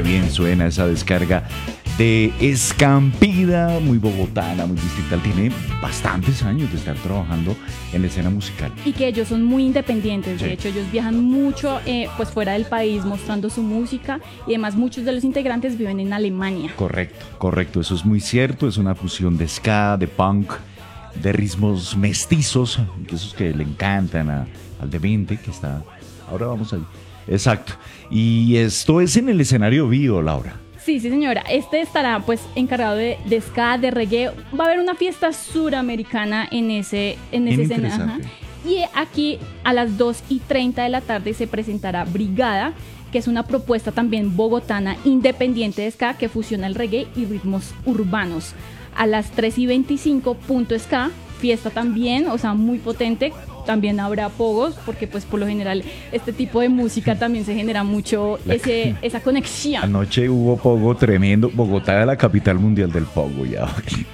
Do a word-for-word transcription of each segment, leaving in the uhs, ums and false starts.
bien suena esa descarga de Escampida, muy bogotana, muy distinta. Tiene bastantes años de estar trabajando en la escena musical. Y que ellos son muy independientes, Sí. de hecho ellos viajan mucho eh, pues fuera del país mostrando su música y además muchos de los integrantes viven en Alemania. Correcto, correcto, eso es muy cierto, es una fusión de ska, de punk, de ritmos mestizos, esos que le encantan a, al de veinte, que está, ahora vamos ahí. Exacto, y esto es en el escenario vivo, Laura. Sí, sí señora, este estará pues encargado de, de ska, de reggae, va a haber una fiesta suramericana en ese, en ese Bien escenario. interesante. Y aquí a las dos y treinta de la tarde se presentará Brigada, que es una propuesta también bogotana independiente de ska que fusiona el reggae y ritmos urbanos. A las tres y veinticinco, Punto Ska, fiesta también, o sea, muy potente. También habrá pogos, porque pues por lo general este tipo de música también se genera mucho La- ese, esa conexión. Anoche hubo pogo tremendo, Bogotá es la capital mundial del pogo ya.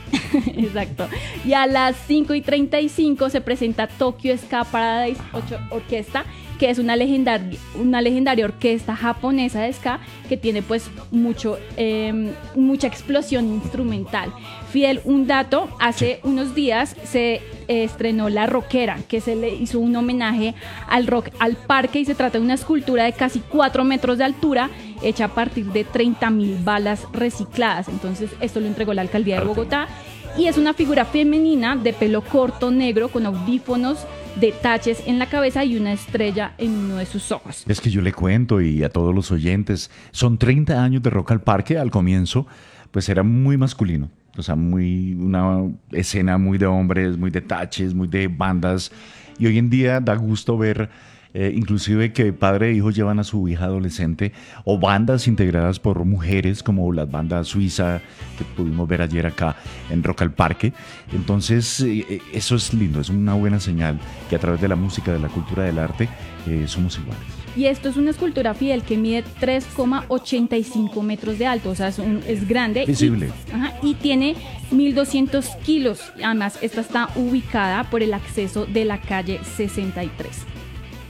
Exacto. Y a las cinco y treinta y cinco se presenta Tokyo Ska Paradise ocho Orquesta, que es una legendaria, una legendaria orquesta japonesa de ska que tiene pues mucho, eh, mucha explosión instrumental. Fidel, un dato, hace unos días se eh, estrenó La Rockera, que se le hizo un homenaje al rock al parque y se trata de una escultura de casi cuatro metros de altura hecha a partir de treinta mil balas recicladas. Entonces esto lo entregó la alcaldía de Bogotá y es una figura femenina de pelo corto negro con audífonos de taches en la cabeza y una estrella en uno de sus ojos. Es que yo le cuento y a todos los oyentes, son treinta años de Rock al Parque. Al comienzo, pues era muy masculino, o sea, muy una escena muy de hombres, muy de taches, muy de bandas, y hoy en día da gusto ver eh, inclusive que padre e hijo llevan a su hija adolescente, o bandas integradas por mujeres como las bandas suiza que pudimos ver ayer acá en Rock al Parque. Entonces eh, eso es lindo, es una buena señal que a través de la música, de la cultura, del arte, eh, somos iguales. Y esto es una escultura, Fidel, que mide tres coma ochenta y cinco metros de alto, o sea, es, un- es grande. Visible. Y, ajá, y tiene mil doscientos kilos. Además, esta está ubicada por el acceso de la calle sesenta y tres.